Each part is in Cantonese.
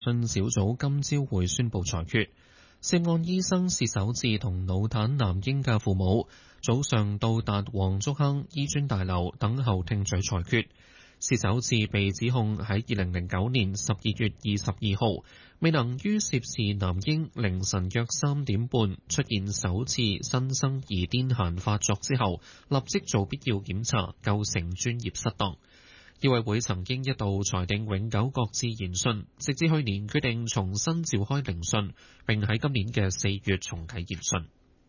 訊小組今朝會宣布裁決。涉案醫生薛守志同腦癱男嬰嘅父母早上到達黃竹坑醫專大樓等候聽取裁決。薛守志被指控喺2009年12月22號未能於涉事男嬰凌晨約3點半出現首次新生兒癲癇發作之後，立即做必要檢查，構成專業失當。醫委會曾經一度裁定永久擱置研訊，直至去年決定重新召開聆訊，並喺今年嘅4月重啟研訊。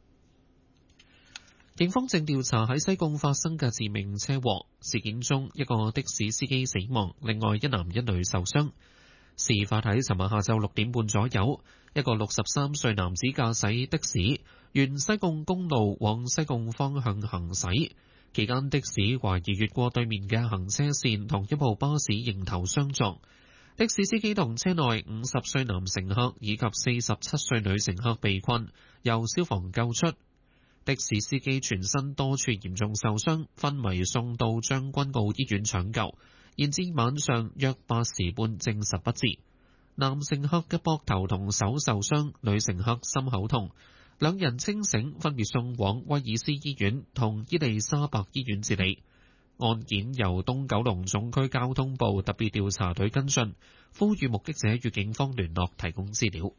警方正調查喺西貢發生嘅致命車禍事件中，一個的士司機死亡，另外一男一女受傷。事發喺尋日下晝6點半左右，一個63歲男子駕駛的士沿西貢公路往西貢方向行駛，期間的士懷疑越過對面嘅行車線，同一部巴士迎頭相撞。的士司機同車內50歲男乘客以及47歲女乘客被困，由消防救出。的士司機全身多處嚴重受傷，昏迷送到將軍澳醫院搶救，延至晚上約8時半證實不治。男乘客嘅膊頭同手受傷，女乘客心口痛，兩人清醒，分別送往威爾斯醫院同伊利沙伯醫院治理。案件由東九龍總區交通部特別調查隊跟進，呼籲目擊者與警方聯絡提供資料。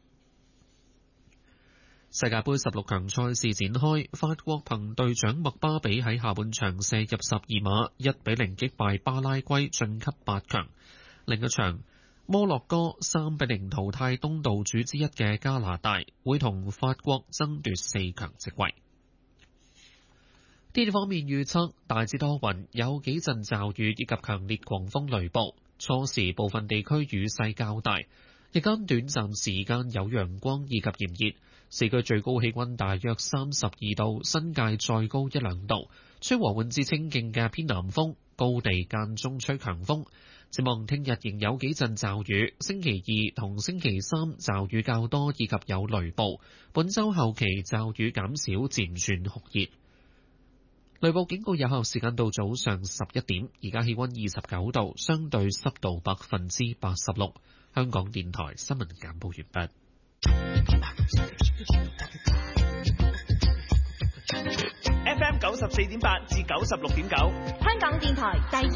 世界盃16強賽事展開，法國憑隊長麥巴比喺下半場射入12碼，1-0擊敗巴拉圭晉級8強。另一場，摩洛哥3-0淘汰東道主之一嘅加拿大，會同法國爭奪4強席位。天氣方面預測大致多雲，有幾陣驟雨以及強烈狂風雷暴，初時部分地區雨勢較大，日間短暫時間有陽光以及炎熱。市區最高氣溫大約32度，新界再高1-2度，吹和緩至清勁嘅偏南風，高地間中吹強風。展望聽日仍有幾陣驟雨，星期2同星期3驟雨較多以及有雷暴，本週後期驟雨減少，漸轉酷熱。雷暴警告有效時間到早上11點，而家氣溫29度，相對濕度86%。香港電台新聞簡報完畢。 FM 94.8至96.9，香港電台第二。